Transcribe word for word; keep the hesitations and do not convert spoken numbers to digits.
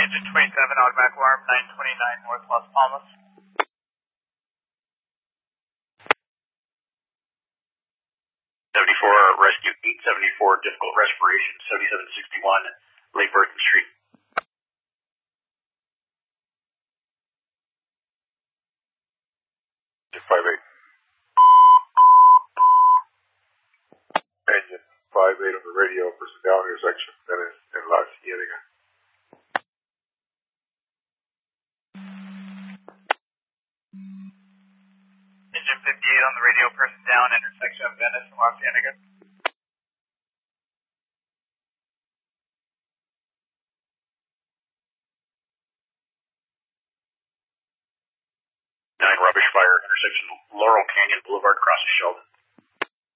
Engine twenty-seven, automatic alarm, nine twenty-nine North Las Palmas. seventy-four, rescue eight seventy-four, difficult respiration, seventy-seven sixty-one, Lake Burton Street. five eight. Engine five eight on the radio, person down intersection, then in, in La Cienega. Engine fifty-eight on the radio, person down, intersection of Venice and La Cienega. nine, rubbish fire, intersection Laurel Canyon Boulevard, across the Sheldon.